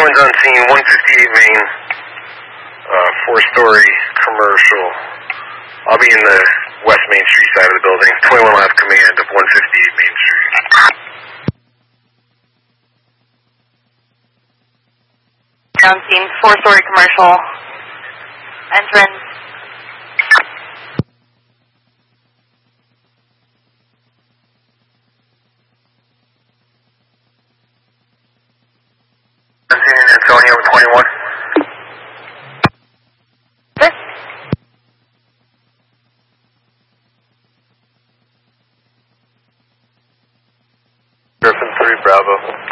Anyone's on scene, 158 Main, 4-story commercial. I'll be in the West Main Street side of the building. 21 will have command of 158 Main Street. On scene, 4-story commercial. Entrance. I'm seeing in Antonio with 21. This? Griffin 3 Bravo.